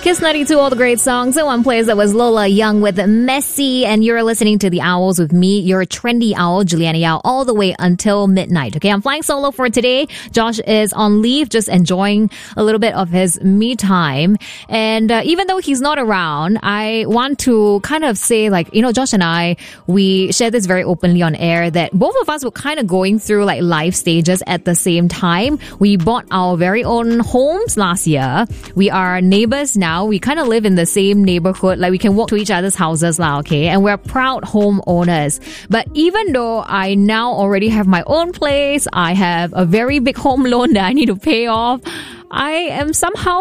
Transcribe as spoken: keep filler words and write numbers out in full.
Kiss ninety-two, all the great songs in one place. That was Lola Young with Messy. And you're listening to The Owls with me, your trendy owl, Juliana Yao, all the way until midnight. Okay, I'm flying solo for today. Josh is on leave, just enjoying a little bit of his me time. And uh, even though he's not around, I want to kind of say, like, you know, Josh and I, we share this very openly on air that both of us were kind of going through like life stages at the same time. We bought our very own homes last year. We are neighbors now. We kind of live in the same neighborhood. Like, we can walk to each other's houses now, okay? And we're proud homeowners. But even though I now already have my own place, I have a very big home loan that I need to pay off, I am somehow